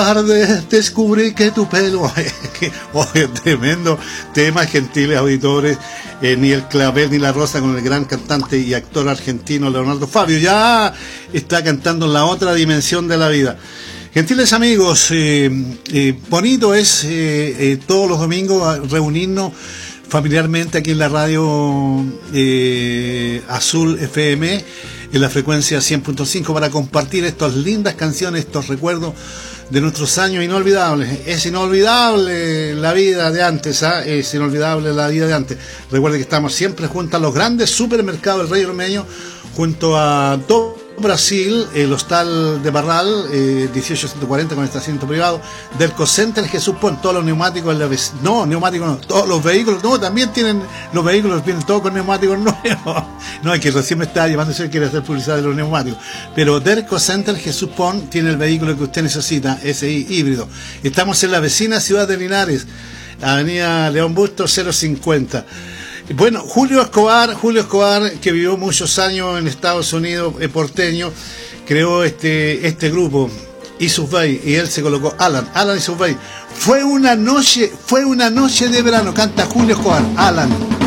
tarde descubrí que tu pelo... Oye, tremendo tema, gentiles auditores. Ni el clavel ni la rosa, con el gran cantante y actor argentino Leonardo Fabio. Ya está cantando en la otra dimensión de la vida. Gentiles amigos, bonito es todos los domingos reunirnos familiarmente aquí en la radio Azul FM, en la frecuencia 100.5, para compartir estas lindas canciones, estos recuerdos de nuestros años inolvidables. Es inolvidable la vida de antes, es inolvidable la vida de antes. Recuerde que estamos siempre junto a los grandes supermercados del Rey Ormeño, junto a todo Brasil, el hostal de Barral, 18140 con estacionamiento privado, del Cocenter Jesús Pon, todos los neumáticos, todos los vehículos, no, también tienen los vehículos, vienen todos con neumáticos nuevos. No, es que recién me está llevando, si quiere hacer publicidad de los neumáticos, pero del Cocenter Jesús Pon tiene el vehículo que usted necesita, ese híbrido. Estamos en la vecina ciudad de Linares, avenida León Bustos 050. Bueno, Julio Escobar, que vivió muchos años en Estados Unidos, porteño, creó este grupo, Isus Bay, y él se colocó Alan Isus Bay. Fue una noche de verano, canta Julio Escobar, Alan.